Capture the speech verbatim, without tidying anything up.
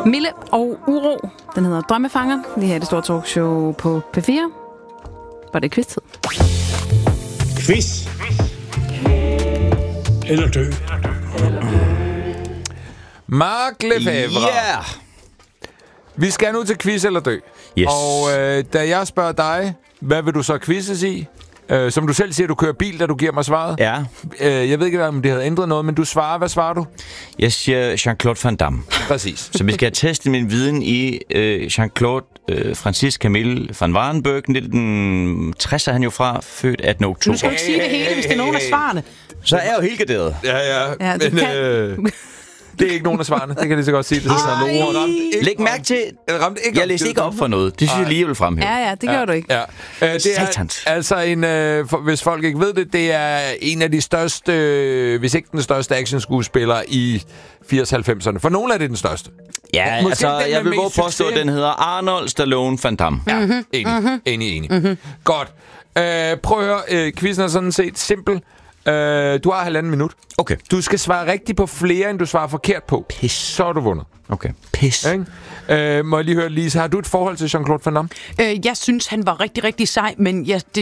Mille og Uro. Den hedder Drømmefanger. Det her er det store talkshow på P fire. Var det quiz-tid? Quiz. Eller dø. Mark Lefebvre. Ja! Yeah. Vi skal nu til quiz eller dø. Yes. Og øh, da jeg spørger dig, hvad vil du så quizzes i? Øh, som du selv siger, du kører bil, da du giver mig svaret. Ja. Øh, jeg ved ikke, om det havde ændret noget, men du svarer. Hvad svarer du? Jeg siger Jean-Claude Van Damme. Præcis. Så vi skal have testet min viden i øh, Jean-Claude øh, Francis Camille van Warenberg. nitten tres er han jo fra, født attende oktober. Nu skal du ikke sige det hele, hvis det er nogen af svarene. Så er jeg jo helt garderet. Ja, ja. Ja, du men kan... øh, det er ikke nogen af svarene. Det kan jeg lige så godt sige. Det er Læg mærke til, ikke jeg læste ikke op for noget. Det synes jeg lige, jeg vil fremhæve. Ja, ja, det gør ja, du ikke. Ja. Øh, det er Satans. altså en, øh, for, hvis folk ikke ved det, det er en af de største, øh, hvis ikke den største actionskuespiller i firs halvfemserne. For nogle er det den største. Ja, Måske altså, den jeg med vil våge mest påstå, at succes. den hedder Arnold Stallone Van Damme. Ja, mm-hmm. enig, mm-hmm. enig, enig. Mm-hmm. Godt. Øh, prøv at høre, øh, quizzen er sådan set simpel. Øh, du har halvanden minut. Okay. Du skal svare rigtigt på flere, end du svarer forkert på. Pis. Så er du vundet. Okay. Pis. Ikke? Øh, må jeg lige høre, Lise, har du et forhold til Jean-Claude Van Damme? Øh, jeg synes, han var rigtig, rigtig sej, men jeg, det